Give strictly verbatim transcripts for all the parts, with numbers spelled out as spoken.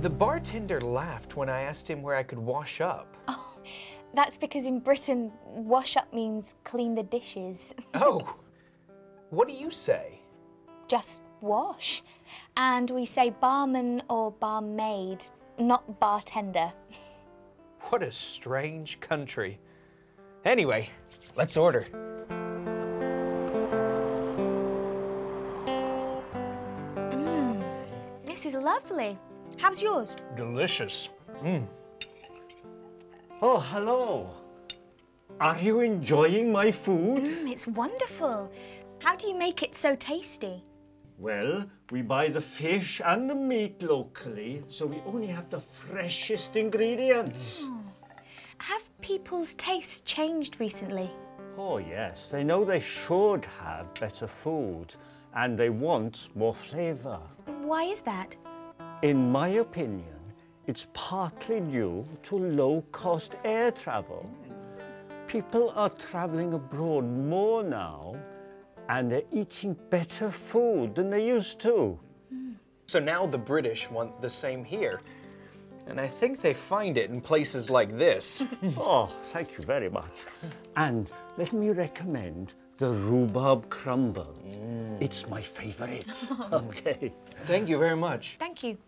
The bartender laughed when I asked him where I could wash up. Oh, that's because in Britain, wash up means clean the dishes. Oh, what do you say? Just wash. And we say barman or barmaid, not bartender. What a strange country. Anyway, let's order. Mmm, this is lovely. How's yours? Delicious. Mm. Oh, hello. Are you enjoying my food? Mm, it's wonderful. How do you make it so tasty? Well, we buy the fish and the meat locally, so we only have the freshest ingredients. Oh. Have people's tastes changed recently? Oh, yes. They know they should have better food, and they want more flavour. Why is that? In my opinion, it's partly due to low-cost air travel. People are travelling abroad more now, and they're eating better food than they used to. Mm. So now the British want the same here. And I think they find it in places like this. Oh, thank you very much. And let me recommend the rhubarb crumble. Mm. It's my favourite. Okay. Thank you very much. Thank you.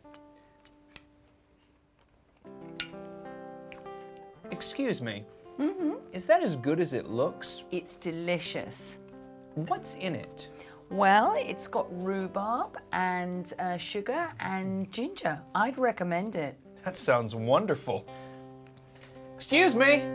Excuse me. Mm-hmm. Is that as good as it looks? It's delicious. What's in it? Well, it's got rhubarb and uh, sugar and ginger. I'd recommend it. That sounds wonderful. Excuse me.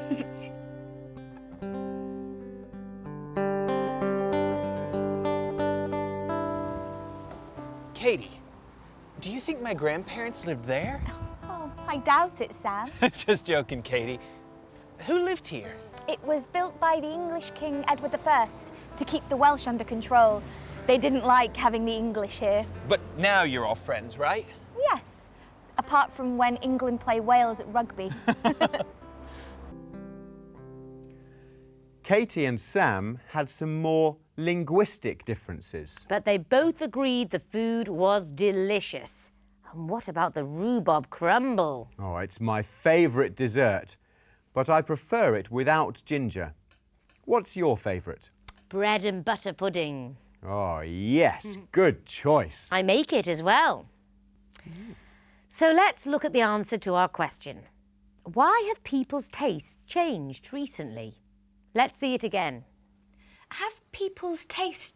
Katie, do you think my grandparents lived there? Oh, I doubt it, Sam. Just joking, Katie. Who lived here? It was built by the English King Edward the First to keep the Welsh under control. They didn't like having the English here. But now you're all friends, right? Yes, apart from when England play Wales at rugby. Katie and Sam had some more linguistic differences. But they both agreed the food was delicious. And what about the rhubarb crumble? Oh, it's my favourite dessert, but I prefer it without ginger. What's your favourite? Bread and butter pudding. Oh, yes, good choice. I make it as well. Mm. So let's look at the answer to our question. Why have people's tastes changed recently? Let's see it again. Have people's tastes